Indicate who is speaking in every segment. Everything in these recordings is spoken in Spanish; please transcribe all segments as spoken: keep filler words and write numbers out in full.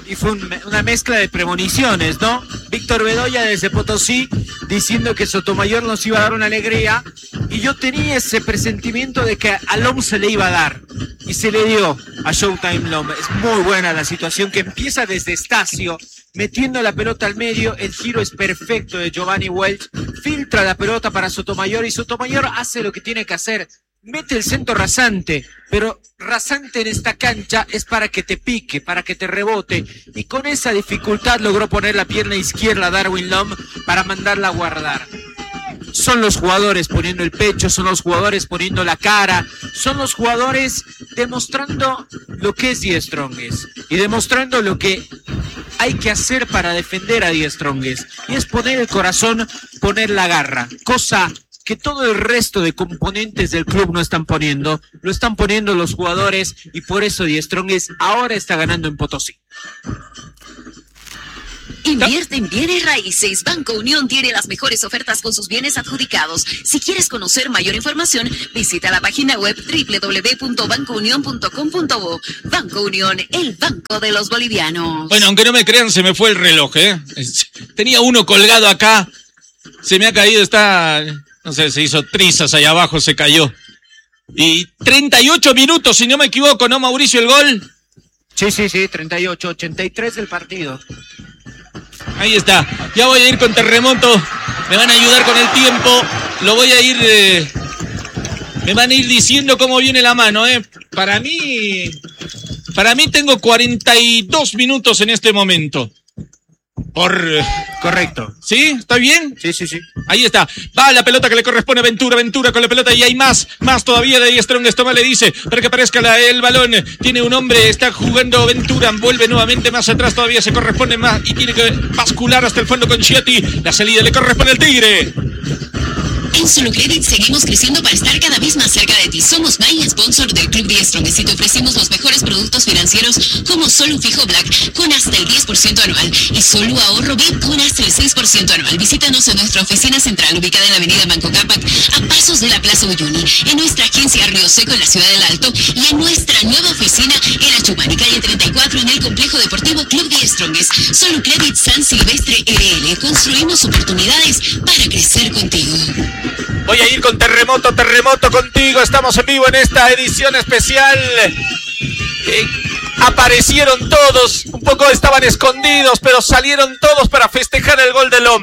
Speaker 1: Y fue un, una mezcla de premoniciones, ¿no? Víctor Bedoya desde Potosí diciendo que Sotomayor nos iba a dar una alegría. Y yo tenía ese presentimiento de que a Lom se le iba a dar. Y se le dio a Showtime Lom. Es muy buena la situación que empieza desde Estacio, metiendo la pelota al medio. El giro es perfecto de Giovanni Welch. Filtra la pelota para Sotomayor y Sotomayor hace lo que tiene que hacer. Mete el centro rasante, pero rasante en esta cancha es para que te pique, para que te rebote, y con esa dificultad logró poner la pierna izquierda a Darwin Lom para mandarla a guardar. Son los jugadores poniendo el pecho, son los jugadores poniendo la cara, son los jugadores demostrando lo que es Die Strongest y demostrando lo que hay que hacer para defender a Die Strongest, y es poner el corazón, poner la garra, cosa que todo el resto de componentes del club no están poniendo, lo están poniendo los jugadores, y por eso Die Strongest ahora está ganando en Potosí.
Speaker 2: Invierte en bienes raíces. Banco Unión tiene las mejores ofertas con sus bienes adjudicados. Si quieres conocer mayor información, visita la página web doble u doble u doble u punto banco unión punto com punto bo. Banco Unión, el banco de los bolivianos.
Speaker 3: Bueno, aunque no me crean, se me fue el reloj, ¿eh? Tenía uno colgado acá, se me ha caído, está... No sé, se hizo trizas allá abajo, se cayó. Y treinta y ocho minutos, si no me equivoco, ¿no, Mauricio, el gol?
Speaker 1: Sí, sí, sí, treinta y ocho, ochenta y tres del partido.
Speaker 3: Ahí está. Ya voy a ir con Terremoto. Me van a ayudar con el tiempo. Lo voy a ir... Eh, me van a ir diciendo cómo viene la mano, ¿eh? Para mí... Para mí tengo cuarenta y dos minutos en este momento. Por...
Speaker 1: Correcto.
Speaker 3: ¿Sí? ¿Está bien?
Speaker 1: Sí, sí, sí.
Speaker 3: Ahí está. Va la pelota que le corresponde a Ventura. Ventura con la pelota y hay más. Más todavía de Die Strongest. Toma, le dice para que aparezca la, el balón. Tiene un hombre. Está jugando Ventura. Vuelve nuevamente más atrás. Todavía se corresponde más. Y tiene que bascular hasta el fondo con Chiotti. La salida le corresponde al Tigre.
Speaker 2: En Solucredit seguimos creciendo para estar cada vez más cerca de ti. Somos Main Sponsor del Club Die Strongest y te ofrecemos los mejores productos financieros como Solu Fijo Black con hasta el diez por ciento anual y Solu Ahorro V I P con hasta el seis por ciento anual. Visítanos en nuestra oficina central ubicada en la avenida Banco Cápac a pasos de la Plaza Uyuni, en nuestra agencia Río Seco en la ciudad del Alto y en nuestra nueva oficina en Achumani, calle treinta y cuatro en el complejo deportivo Club Die Strongest. Solucredit San Silvestre R L. Construimos oportunidades para crecer contigo.
Speaker 3: Voy a ir con Terremoto, Terremoto contigo. Estamos en vivo en esta edición especial. Eh, aparecieron todos, un poco estaban escondidos, pero salieron todos para festejar el gol de Lom.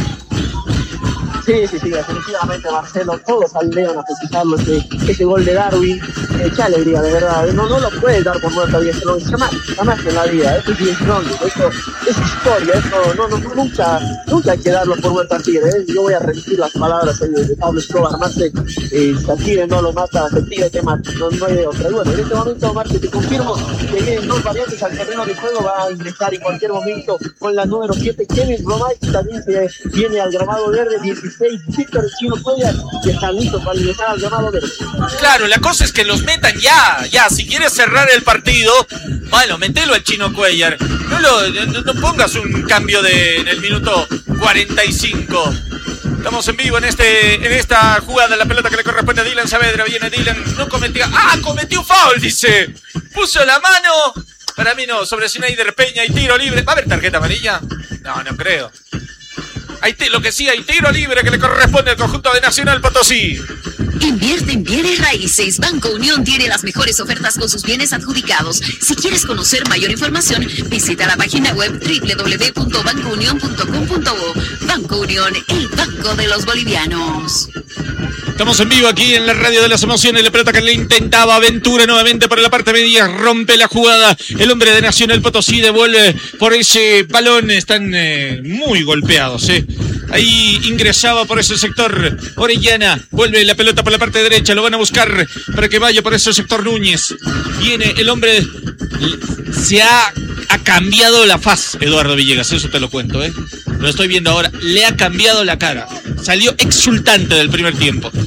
Speaker 4: Sí, sí, sí, definitivamente, Marcelo, todos salieron a festejarlo, ese, ese gol de Darwin. Eh, qué alegría, de verdad. No, no lo puedes dar por muerto a Die Strongest, jamás, jamás en la vida. Esto es Die Strongest, esto es historia, esto no, no, nunca, nunca hay que darlo por muerto al Tigre. ¿eh? Yo voy a repetir las palabras de, de Pablo Escobar, Marce, eh, si al Tigre no lo mata, el Tigre te mata, no, no hay de otra. Y bueno, en este momento, Marce, te confirmo que vienen dos variantes al terreno de juego, va a ingresar en cualquier momento con la número siete, Kevin Romay, y también se viene al gramado verde, dieciséis, Víctor Chino Cuellar, que están listos para ingresar al gramado verde.
Speaker 3: Claro, la cosa es que los metan ya, ya, si quieres cerrar el partido, bueno, metelo al Chino Cuellar, no, lo, no, no pongas un cambio de, en el minuto cuarenta y cinco. Estamos en vivo en este en esta jugada, la pelota que le corresponde a Dylan Saavedra, viene Dylan, no cometió, ¡ah, cometió foul!, dice, puso la mano, para mí no, sobre Schneider Peña y tiro libre, ¿va a haber tarjeta amarilla? No, no creo. Hay t- lo que sí, hay tiro libre que le corresponde al conjunto de Nacional Potosí.
Speaker 2: Invierte en bienes raíces. Banco Unión tiene las mejores ofertas con sus bienes adjudicados. Si quieres conocer mayor información, visita la página web doble u doble u doble u punto banco unión punto com punto bo. Banco Unión, el banco de los bolivianos.
Speaker 3: Estamos en vivo aquí en la radio de las emociones. La pelota que le intentaba Ventura nuevamente por la parte media. Rompe la jugada. El hombre de Nacional Potosí devuelve por ese balón. Están eh, muy golpeados. Eh. Ahí ingresaba por ese sector Orellana. Vuelve la pelota por la parte derecha. Lo van a buscar para que vaya por ese sector Núñez. Viene el hombre. Se ha, ha cambiado la faz, Eduardo Villegas. Eso te lo cuento, ¿eh? Lo estoy viendo ahora. Le ha cambiado la cara. Salió exultante del primer tiempo. La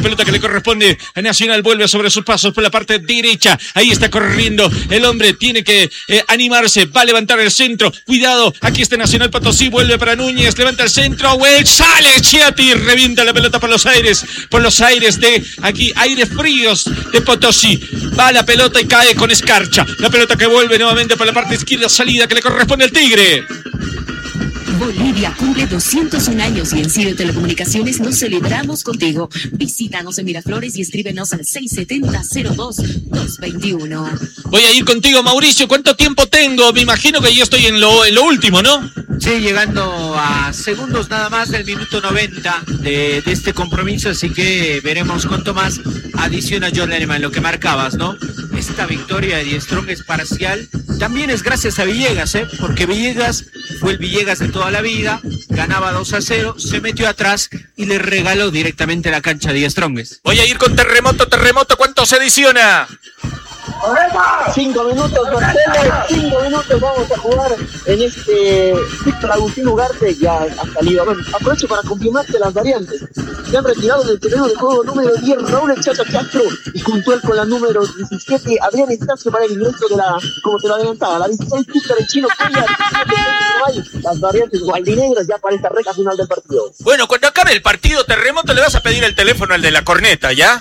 Speaker 5: pelota que le corresponde a Nacional, vuelve sobre sus pasos por la parte derecha, ahí está corriendo el hombre, tiene que eh, animarse, va a levantar el centro, cuidado, aquí está Nacional Potosí, vuelve para Núñez, levanta el centro, Welch, sale Chiati, revienta la pelota por los aires, por los aires de aquí, aires fríos de Potosí, va la pelota y cae con escarcha, la pelota que vuelve nuevamente por la parte izquierda, salida que le corresponde al Tigre.
Speaker 2: Bolivia cumple doscientos un años y en Sirio Telecomunicaciones nos celebramos contigo. Visítanos en Miraflores y escríbenos al seis setenta cero dos dos veintiuno.
Speaker 5: Voy a ir contigo, Mauricio. ¿Cuánto tiempo tengo? Me imagino que yo estoy en lo, en lo último, ¿no?
Speaker 1: Sí, llegando a segundos nada más del minuto noventa de, de este compromiso, así que veremos cuánto más adiciona John Lennon, lo que marcabas, ¿no? Esta victoria de Die Strong es parcial, también es gracias a Villegas, ¿eh? Porque Villegas fue el Villegas de toda la vida, ganaba dos a cero, se metió atrás y le regaló directamente la cancha a Die Strongest.
Speaker 3: Voy a ir con Terremoto, Terremoto, ¿cuánto se adiciona?
Speaker 4: Cinco minutos, Marcelo, cinco minutos vamos a jugar en este Víctor Agustín Ugarte, ya ha salido. Bueno, aprovecho para confirmarte las variantes. Se han retirado del terreno de juego número diez Raúl El Chacha Castro y junto a él con la número diecisiete Adrián Estacio para el ingreso de la, como te lo adelantaba, la dieciséis Víctor El Chino Cuellar, las variantes gualdinegras ya para esta recta final del partido.
Speaker 3: Bueno, cuando acabe el partido, Terremoto, le vas a pedir el teléfono al de la corneta, ¿ya?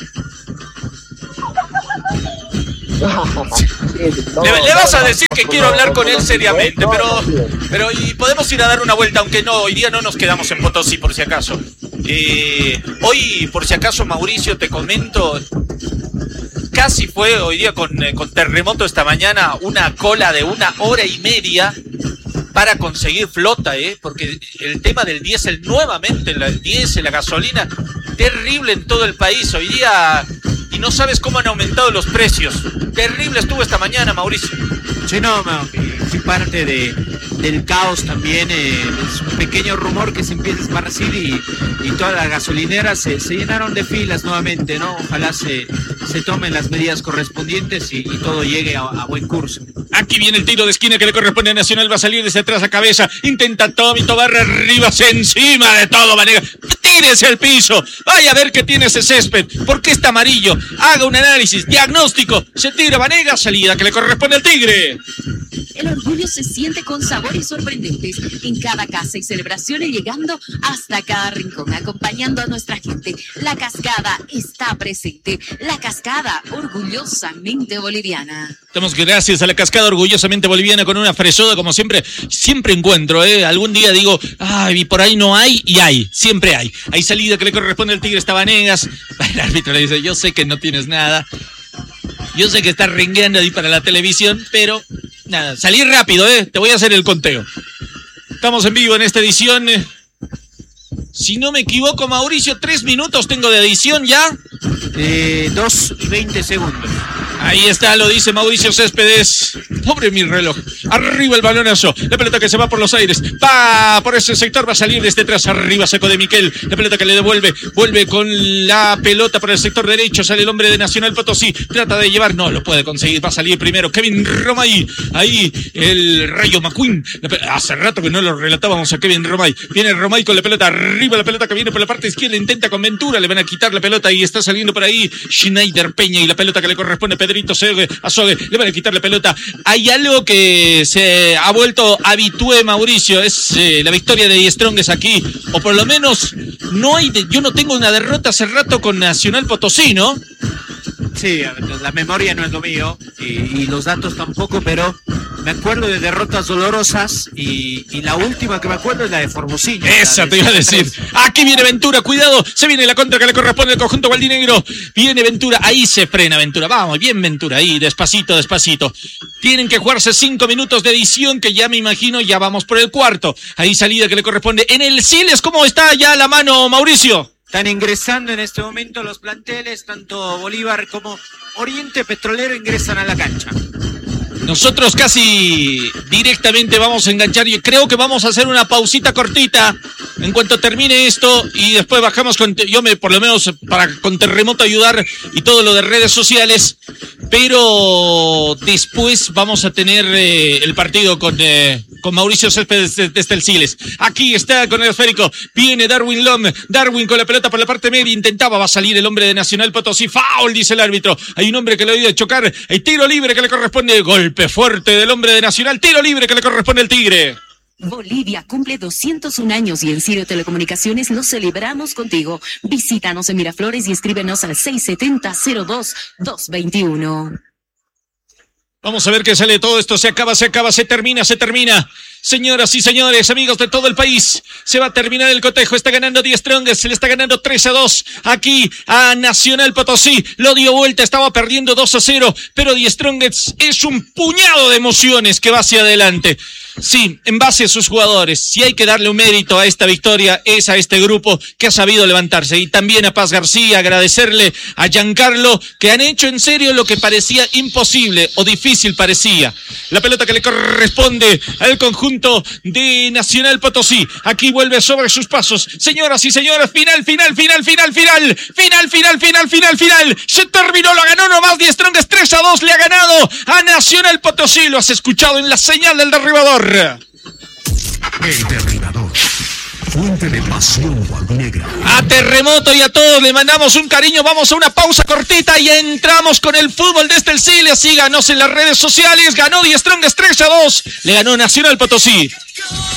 Speaker 3: Le, le vas a decir que quiero hablar con él seriamente, pero, pero y podemos ir a dar una vuelta, aunque no, hoy día no nos quedamos en Potosí por si acaso. Eh, hoy, por si acaso, Mauricio, te comento, casi fue hoy día con, eh, con Terremoto esta mañana una cola de una hora y media para conseguir flota, ¿eh? Porque el tema del diésel, nuevamente el diésel, la gasolina, terrible en todo el país hoy día. Y no sabes cómo han aumentado los precios. Terrible estuvo esta mañana, Mauricio.
Speaker 1: Sí, no, no, sí, parte de, del caos también. Eh, es un pequeño rumor que se empieza a esparcir y, y todas las gasolineras se, se llenaron de filas nuevamente, ¿no? Ojalá se, se tomen las medidas correspondientes y, y todo llegue a, a buen curso.
Speaker 5: Aquí viene el tiro de esquina que le corresponde a Nacional, va a salir desde atrás a cabeza, intenta Tommy Tobarra, arriba, encima de todo, Vanega, tírese al piso, vaya a ver qué tiene ese césped, por qué está amarillo, haga un análisis, diagnóstico, se tira Vanega, salida que le corresponde al Tigre.
Speaker 2: El orgullo se siente con sabores sorprendentes en cada casa y celebraciones, llegando hasta cada rincón, acompañando a nuestra gente. La Cascada está presente, la Cascada orgullosamente boliviana.
Speaker 5: Damos gracias a la Cascada orgullosamente boliviana con una fresoda, como siempre, siempre encuentro, ¿eh? Algún día digo, ay, por ahí no hay, y hay, siempre hay. Hay salida que le corresponde al Tigre, está Vanegas. El árbitro le dice, yo sé que no tienes nada, yo sé que estás rengueando ahí para la televisión, pero nada, salí rápido, ¿eh? Te voy a hacer el conteo. Estamos en vivo en esta edición. Si no me equivoco, Mauricio, tres minutos tengo de edición ya.
Speaker 1: Eh, dos y veinte segundos.
Speaker 5: Ahí está, lo dice Mauricio Céspedes. Pobre mi reloj. Arriba el balonazo. La pelota que se va por los aires. Va por ese sector, va a salir desde atrás. Arriba, Seco de Miquel. La pelota que le devuelve. Vuelve con la pelota por el sector derecho. Sale el hombre de Nacional Potosí. Trata de llevar. No lo puede conseguir. Va a salir primero Kevin Romay. Ahí el Rayo McQueen. Hace rato que no lo relatábamos a Kevin Romay. Viene Romay con la pelota arriba. La pelota que viene por la parte izquierda. Intenta con Ventura. Le van a quitar la pelota y está saliendo por ahí Schneider Peña. Y la pelota que le corresponde a Pedrito Azogue. Le van a quitar la pelota. Hay algo que se ha vuelto habitué, Mauricio, es eh, la victoria de Die Strongest aquí, o por lo menos no hay de, yo no tengo una derrota hace rato con Nacional Potosí, ¿no?
Speaker 1: Sí, la memoria no es lo mío y, y los datos tampoco, pero me acuerdo de derrotas dolorosas y, y la última que me acuerdo es la de Formosinho.
Speaker 5: Esa te iba a decir. Aquí viene Ventura, cuidado, se viene la contra que le corresponde al conjunto gualdinegro. Viene Ventura, ahí se frena Ventura, vamos, bien Ventura, ahí, despacito, despacito. Tienen que jugarse cinco minutos de edición, que ya me imagino, ya vamos por el cuarto. Ahí salida que le corresponde. En el Siles, ¿cómo está ya la mano, Mauricio?
Speaker 1: Están ingresando en este momento los planteles, tanto Bolívar como Oriente Petrolero ingresan a la cancha.
Speaker 5: Nosotros casi directamente vamos a enganchar y creo que vamos a hacer una pausita cortita en cuanto termine esto y después bajamos con, yo me por lo menos para con Terremoto ayudar y todo lo de redes sociales, pero después vamos a tener eh, el partido con, eh, con con Mauricio Céspedes desde el Siles. Aquí está con el esférico. Viene Darwin Lom. Darwin con la pelota por la parte media. Intentaba, va a salir el hombre de Nacional Potosí. Foul, dice el árbitro. Hay un hombre que lo iba a chocar. Hay tiro libre que le corresponde. Golpe fuerte del hombre de Nacional. Tiro libre que le corresponde al Tigre.
Speaker 2: Bolivia cumple doscientos un años y en Sirio Telecomunicaciones lo celebramos contigo. Visítanos en Miraflores y escríbenos al seis siete cero cero dos dos dos uno.
Speaker 5: Vamos a ver qué sale de todo esto. Se acaba, se acaba, se termina, se termina. Señoras y señores, amigos de todo el país, se va a terminar el cotejo. Está ganando Die Strongest, se le está ganando tres a dos aquí a Nacional Potosí. Lo dio vuelta, estaba perdiendo dos a cero, pero Die Strongest es un puñado de emociones que va hacia adelante. Sí, en base a sus jugadores, si hay que darle un mérito a esta victoria, es a este grupo que ha sabido levantarse. Y también a Paz García, agradecerle a Giancarlo, que han hecho en serio lo que parecía imposible o difícil parecía. La pelota que le corresponde al conjunto de Nacional Potosí. Aquí vuelve sobre sus pasos. Señoras y señores, final, final, final, final, final. Final, final, final, final, final. Se terminó, lo ganó nomás Die Strongest tres a dos. Le ha ganado a Nacional Potosí. Lo has escuchado en la señal del derribador.
Speaker 6: El derribador, fuente de pasión albinegra.
Speaker 5: A Terremoto y a todos le mandamos un cariño. Vamos a una pausa cortita y entramos con el fútbol desde el Siles. Síganos en las redes sociales. Ganó Die Strongest tres a dos. Le ganó Nacional Potosí.